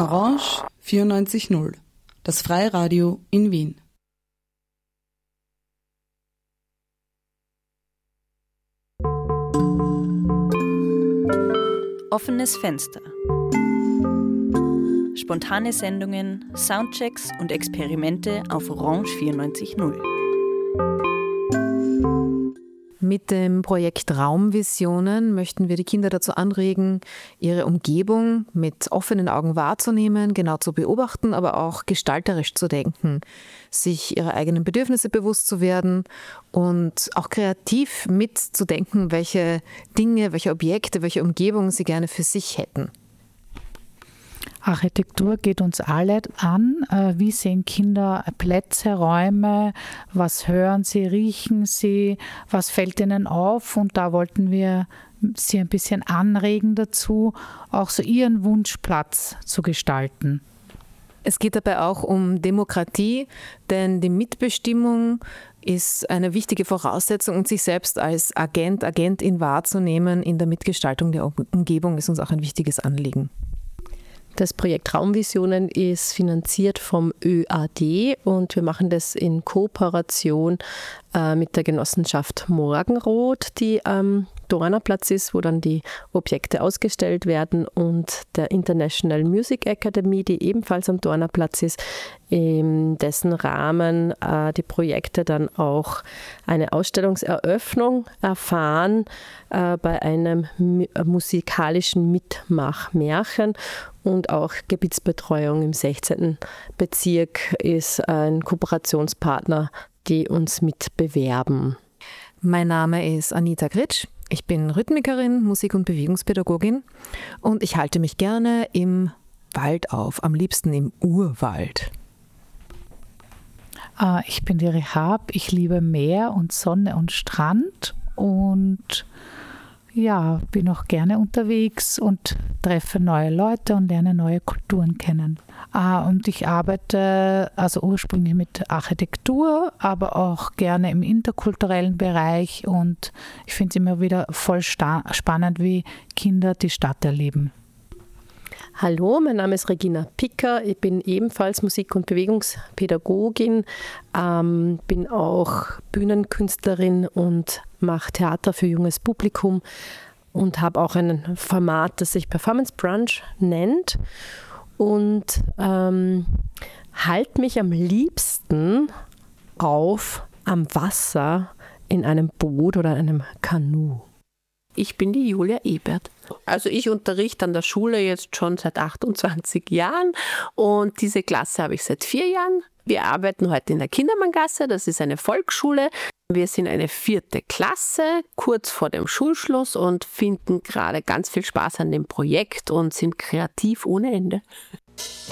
Orange 94.0, das Freiradio in Wien. Offenes Fenster. Spontane Sendungen, Soundchecks und Experimente auf Orange 94.0. Mit dem Projekt Raumvisionen möchten wir die Kinder dazu anregen, ihre Umgebung mit offenen Augen wahrzunehmen, genau zu beobachten, aber auch gestalterisch zu denken, sich ihrer eigenen Bedürfnisse bewusst zu werden und auch kreativ mitzudenken, welche Dinge, welche Objekte, welche Umgebung sie gerne für sich hätten. Architektur geht uns alle an. Wie sehen Kinder Plätze, Räume? Was hören sie, riechen sie? Was fällt ihnen auf? Und da wollten wir sie ein bisschen anregen dazu, auch so ihren Wunschplatz zu gestalten. Es geht dabei auch um Demokratie, denn die Mitbestimmung ist eine wichtige Voraussetzung und sich selbst als Agent, Agentin wahrzunehmen in der Mitgestaltung der Umgebung ist uns auch ein wichtiges Anliegen. Das Projekt Raumvisionen ist finanziert vom ÖAD und wir machen das in Kooperation mit der Genossenschaft Morgenrot, die am Dornerplatz ist, wo dann die Objekte ausgestellt werden, und der International Music Academy, die ebenfalls am Dornerplatz ist, in dessen Rahmen die Projekte dann auch eine Ausstellungseröffnung erfahren bei einem musikalischen Mitmachmärchen. Und auch Gebietsbetreuung im 16. Bezirk ist ein Kooperationspartner, die uns mitbewerben. Mein Name ist Anita Gritsch. Ich bin Rhythmikerin, Musik- und Bewegungspädagogin und ich halte mich gerne im Wald auf, am liebsten im Urwald. Ich bin die Rehab. Ich liebe Meer und Sonne und Strand und bin auch gerne unterwegs und treffe neue Leute und lerne neue Kulturen kennen. Und ich arbeite also ursprünglich mit Architektur, aber auch gerne im interkulturellen Bereich, und ich finde es immer wieder voll spannend, wie Kinder die Stadt erleben. Hallo, mein Name ist Regina Picker, ich bin ebenfalls Musik- und Bewegungspädagogin, bin auch Bühnenkünstlerin und mache Theater für junges Publikum und habe auch ein Format, das sich Performance Brunch nennt, und halte mich am liebsten auf am Wasser in einem Boot oder einem Kanu. Ich bin die Julia Ebert. Also ich unterrichte an der Schule jetzt schon seit 28 Jahren und diese Klasse habe ich seit 4 Jahren. Wir arbeiten heute in der Kindermanngasse, das ist eine Volksschule. Wir sind eine 4. Klasse, kurz vor dem Schulschluss, und finden gerade ganz viel Spaß an dem Projekt und sind kreativ ohne Ende.